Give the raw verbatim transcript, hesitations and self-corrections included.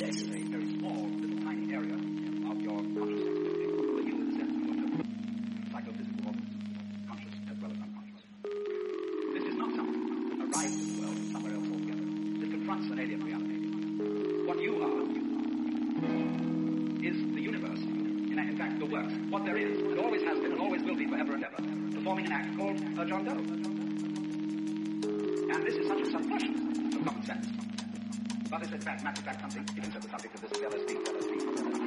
is a very small, little tiny area of your consciousness. The you in the sense of psychophysical organs, conscious as well as unconscious. This is not something that arrives in the world from somewhere else altogether. This confronts an alien reality. What you are is the universe. In fact, the works, what there is, and always has been and always will be forever and ever, performing an act called a John Doe. And this is such a subversion of common sense. But it's in fact, matter of fact, something, even so the subject of this L S D, L S D, L S D.